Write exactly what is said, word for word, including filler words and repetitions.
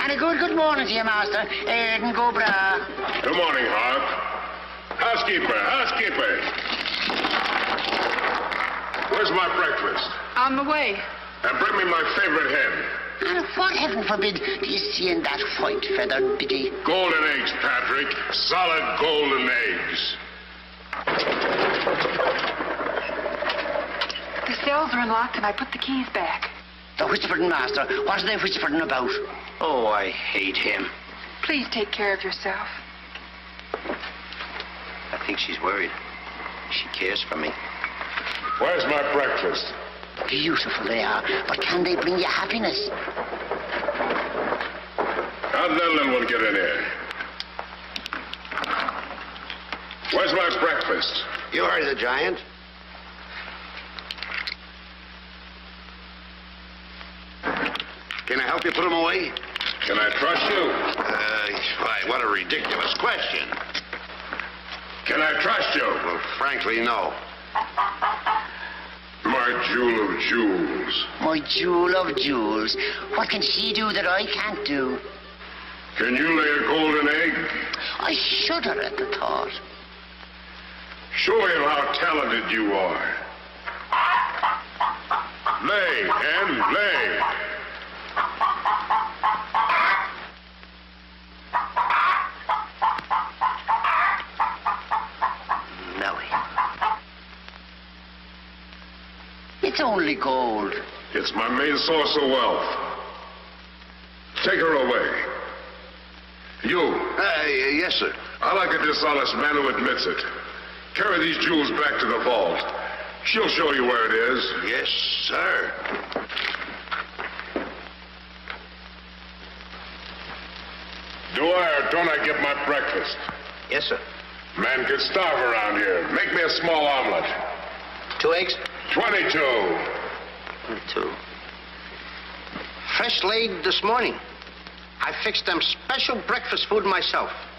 And a good good morning to you, master. Eden go bra. Good morning, Hart. Housekeeper, housekeeper. Where's my breakfast? On the way. And bring me my favorite hen. And what, heaven forbid, do you see in that white-feathered biddy? Golden eggs, Patrick. Solid golden eggs. The cells are unlocked and I put the keys back. The whispering master. What are they whispering about? Oh, I hate him. Please take care of yourself. I think she's worried. She cares for me. Where's my breakfast? Beautiful they are, but can they bring you happiness? How'd that little one get in here? Where's my breakfast? You heard the giant. Can I help you put him away? Can I trust you? Uh, why, what a ridiculous question. Can I trust you? Well, frankly, no. My jewel of jewels. My jewel of jewels. What can she do that I can't do? Can you lay a golden egg? I shudder at the thought. Show him how talented you are. Lay, hen, lay. Nellie. It's only gold. It's my main source of wealth. Take her away. You. Uh, yes, sir. I like a dishonest man who admits it. Carry these jewels back to the vault. She'll show you where it is. Yes, sir. Do I or don't I get my breakfast? Yes, sir. Man could starve around here. Make me a small omelet. Two eggs? Twenty-two. Two. Fresh laid this morning. I fixed them special breakfast food myself.